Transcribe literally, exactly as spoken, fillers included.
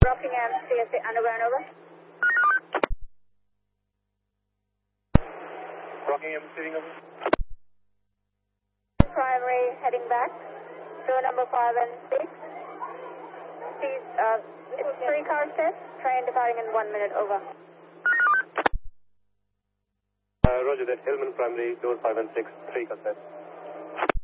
Rockingham, C S A Underground, over. Rockingham, sitting over. Primary heading back. Door number five and six. Please, uh, it's three cars test. Train departing in one minute, over. Uh, roger that, Hillman Primary, door five and six, three car test.